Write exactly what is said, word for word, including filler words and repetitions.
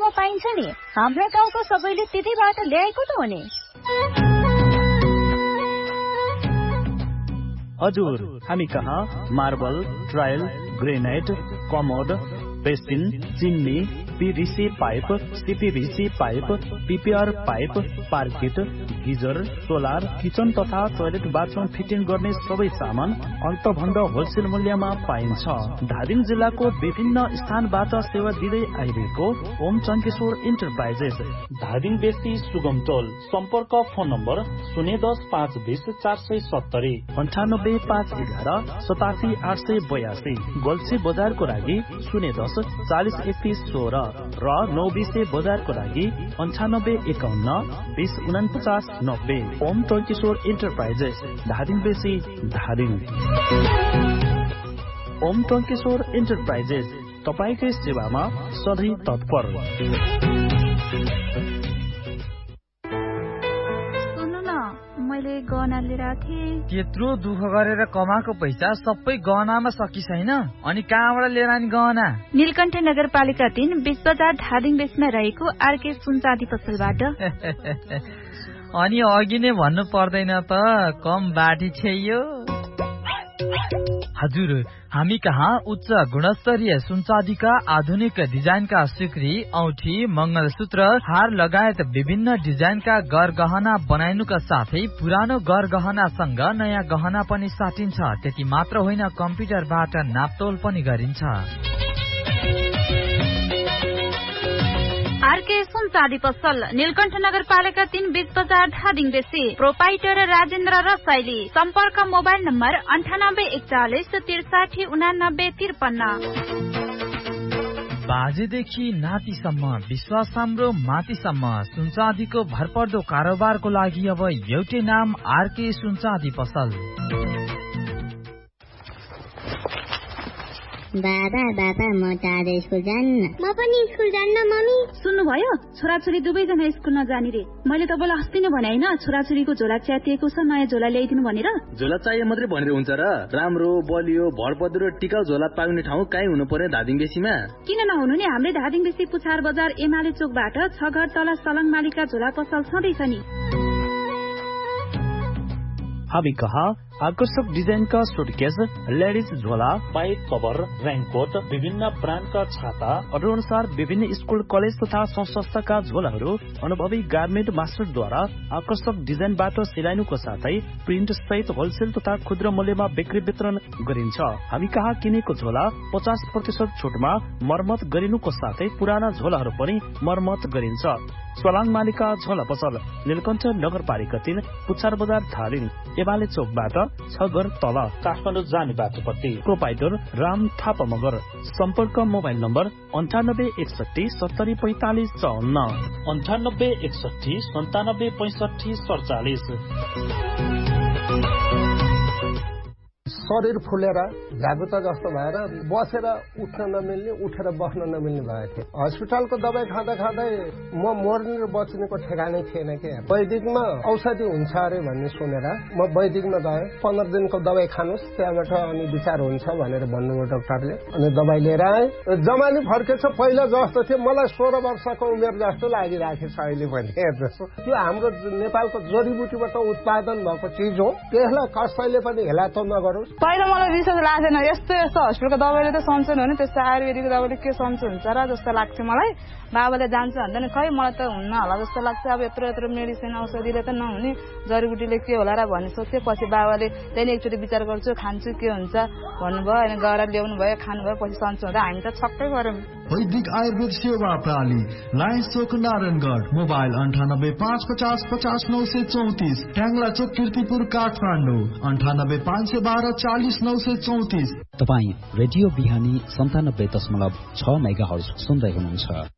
ठाउँमा पाइन्छ नि। हाम्रो गाउँको सबैले त्यतैबाट ल्याएको त हो नि। हजुर, हामी कहाँ marble, tile, granite, commode, basin, chimney, PVC pipe, CPVC pipe, PPR pipe, पार्किट, geyser, solar, kitchen तथा टोयलेट बाथरूम फिटिङ गर्ने सबै सामान अन्तभन्द होलसेल मूल्यमा पाइन्छ। धादिङ जिल्लाको विभिन्न स्थानबाट सेवा दिँदै आइरहेको ओम चङ्केश्वर इन्टरप्राइजेस धादिङ बेसी सुगम टोल। सम्पर्क फोन नम्बर शून्य दस पाँच बिस चार सय सत्तरी अन्ठानब्बे पाँच एघार सतासी आठ सय बयासी। गल्छी बजारको लागि शून्य दस चालिस एकतिस सोह्र र नौ बिसे बजारको लागि अन्ठानब्बे एकाउन्न बिस उनापचास नब्बे। ओम चङ्केश्वर इन्टरप्राइजेस धादिङ बेसी धादिङ। ओम चङ्केश्वर इन्टरप्राइजेस तपाईकै सेवामा सधैँ तत्पर। मैले गहना लिएर थिएँ। त्यत्रो दुःख गरेर कमाएको पैसा सबै गहनामा सकि छैन, अनि कहाँबाट लिएर आनी गहना? नीलकण्ठ नगरपालिका तीन बीस बजार धादिङ बेसमा रहेको आरके सुनचाँदी पसलबाट। अनि अघि नै भन्नु पर्दैन त, कम बाटी छैयो। हजुर, हामी कहाँ उच्च गुणस्तरीय सुनचाँदीका आधुनिक डिजाइनका सिक्री, औठी, मंगलसूत्र, हार लगायत विभिन्न डिजाइनका गरगहना बनाइनुका साथै पुरानो गरगहनासँग नयाँ गहना पनि साटिन्छ। त्यति मात्र होइन, कम्प्युटरबाट नापतोल पनि गरिन्छ। आरके सुनचाँदी पसल नीलकण्ठ नगरपालिका तीन बीस बजार धादिङ बेसी। प्रोपाइटर राजेन्द्र रसाइली। सम्पर्क मोबाइल नम्बर अन्ठानब्बे एकचालिस त्रिसाठी उनानब्बे त्रिपन्न। बाजेदेखि नातिसम्म विश्वास हाम्रो मातिसम्म सुनचाँदीको भरपर्दो कारोबारको लागि अब एउटै नाम आरके सुनचाँदी पसल। बाबा बाबा म त आज स्कुल जान्न। म पनि स्कुल जान्न मम्मी। सुन्नुभयो, छोराछोरी दुवैजना स्कुल नजाने रे। मैले तपाईँलाई अस्ति नै भने होइन, छोराछोरीको झोला च्यातिएको छ, नयाँ झोला ल्याइदिनु भनेर। झोला चाहिए मात्रै भनेर हुन्छ र? राम्रो बलियो भरपर्दो टिकाउ झोला पाउने ठाउँ कहीँ हुनु पर्ने धादिङ बेसीमा? किन नहुनु नि, हाम्रै धादिङ बेसी पुछार बजार एमाले चोकबाट छ घर तल सलङ मालिका झोला पसल छँदैछ नि। हामी कहाँ आकर्षक डिजाइनका सुटकेस, लेडिज झोला, पाइप कभर, रेनकोट, विभिन्न ब्रान्डका छाता, अर्डर अनुसार विभिन्न स्कुल कलेज तथा संस्थाका झोलाहरू अनुभवी गार्मेन्ट मास्टरद्वारा आकर्षक डिजाइनबाट सिलाइनुको साथै प्रिन्ट सहित होलसेल तथा खुद्रा मूल्यमा बिक्री वितरण गरिन्छ। हामी कहाँ किनेको झोला पचास प्रतिशत छुटमा मर्मत गरिनुको साथै पुराना झोलाहरू पनि मर्मत गरिन्छ। सलाङ मालिका झोला पसल नीलकण्ठ नगरपालिका तीन पुछार बजार धादिङ एमाले चोकबाट छ घर तल काठमाडौँ जाने बाटोपट्टि। प्रोपाइटर राम थापा मगर। सम्पर्क मोबाइल नम्बर अन्ठानब्बे एकसठी सत्तरी पैंतालिस चौन्न अन्ठानब्बे एकसठी सन्तानब्बे पैंसठी सडचालिस। शरीर फुलेर झागुता जस्तो भएर बसेर उठ्न नमिल्ने, उठेर बस्न नमिल्ने भएको थियो। हस्पिटलको दबाई खाँदा खाँदै म मर्ने र बच्नेको ठेगानै थिएन के। वैदिकमा औषधि हुन्छ अरे भन्ने सुनेर म वैदिकमा गएँ। पन्ध्र दिनको दबाई खानुहोस्, त्यहाँबाट अनि विचार हुन्छ भनेर भन्नुभयो डाक्टरले। अनि दबाई लिएर आएँ। जमानी फर्केछ, पहिला जस्तो थियो मलाई सोह्र वर्षको उमेर जस्तो लागिरहेको छ अहिले पनि। जस्तो त्यो हाम्रो नेपालको जडीबुटीबाट उत्पादन भएको चिज हो, त्यसलाई कसैले पनि हेला त नगरोस्। पहिला मलाई विश्वास लाग्दैन, यस्तो यस्तो हस्पिटलको दबाईले त सन्चो हुने, त्यस्तो आयुर्वेदिकको दबाईले के सन्चो हुन्छ र जस्तो लाग्थ्यो मलाई। बाबाले जान्छ भन्दा नि खै मलाई त हुन्न होला जस्तो लाग्छ। अब यत्रो यत्रो मेडिसिन औषधिले त नहुने, जडीबुटीले के होला र भन्ने सोध्थ्यो। पछि बाबाले त्यहाँदेखि एकचोटि विचार गर्छु, खान्छु के हुन्छ भन्नुभयो, अनि गएर ल्याउनु भयो, खानुभयो, पछि सन्चो हुँदा हामी त छक्कै गऱ्यौँ। वैदिक आयुर्वेद सेवा प्रणाली लायन्स चोक नारायणगढ। मोबाइल अन्ठानब्बे पाँच पचास पचास नौ सय चौतिस। ट्याङ्ला चोक किर्तिपुर काठमाडौँ अन्ठानब्बे पाँच सय बाह्र चालिस नौ सय चौतिस। तपाईँ रेडियो बिहानी सन्तानब्बे दशमलव छ मेगा हर्ज सुन्दै हुनुहुन्छ।